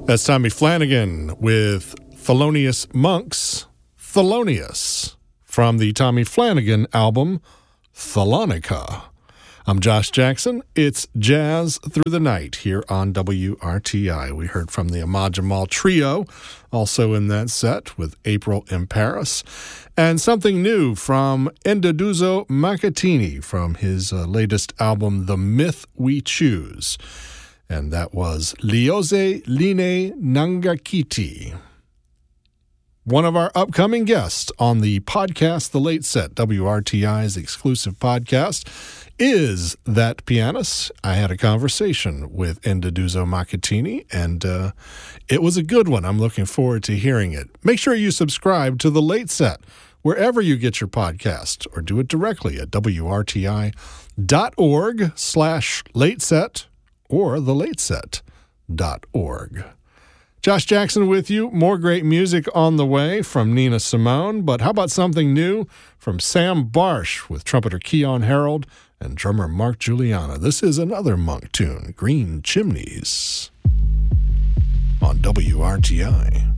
That's Tommy Flanagan with Thelonious Monk's Thelonious from the Tommy Flanagan album Thalonica. I'm Josh Jackson. It's Jazz Through the Night here on WRTI. We heard from the Ahmad Jamal Trio, also in that set with April in Paris, and something new from Nduduzo Makhathini from his latest album, The Myth We Choose. And that was Lioze Line Nangakiti. One of our upcoming guests on the podcast, The Late Set, WRTI's exclusive podcast, is that pianist. I had a conversation with Nduduzo Makhathini, and it was a good one. I'm looking forward to hearing it. Make sure you subscribe to The Late Set wherever you get your podcast, or do it directly at wrti.org/lateset or thelateset.org. Josh Jackson with you. More great music on the way from Nina Simone, but how about something new from Sam Barsh with trumpeter Keyon Harold and drummer Mark Juliana? This is another Monk tune, Green Chimneys, on WRTI.